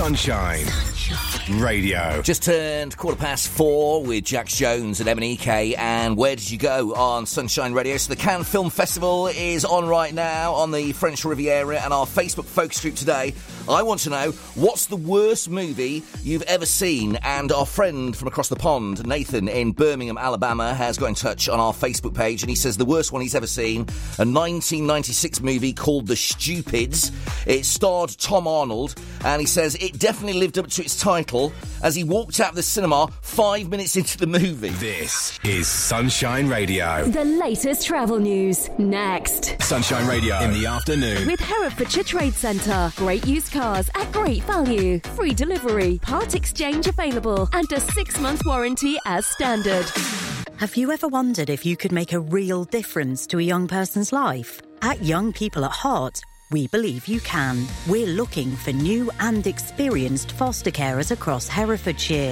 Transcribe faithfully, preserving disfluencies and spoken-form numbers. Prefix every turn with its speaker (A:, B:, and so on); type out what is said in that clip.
A: Sunshine Radio.
B: Just turned quarter past four with Jax Jones and M and E K. And where did you go on Sunshine Radio? So the Cannes Film Festival is on right now on the French Riviera, and our Facebook focus group today, I want to know, what's the worst movie you've ever seen? And our friend from across the pond, Nathan, in Birmingham, Alabama, has got in touch on our Facebook page, and he says the worst one he's ever seen, a nineteen ninety-six movie called The Stupids. It starred Tom Arnold, and he says it definitely lived up to its title as he walked out of the cinema five minutes into the movie.
A: This is Sunshine Radio.
C: The latest travel news, next.
A: Sunshine Radio in the afternoon.
C: With Herefordshire Trade Centre. Great used cars at great value. Free delivery, part exchange available, and a six-month warranty as standard.
D: Have you ever wondered if you could make a real difference to a young person's life? At Young People at Heart, we believe you can. We're looking for new and experienced foster carers across Herefordshire.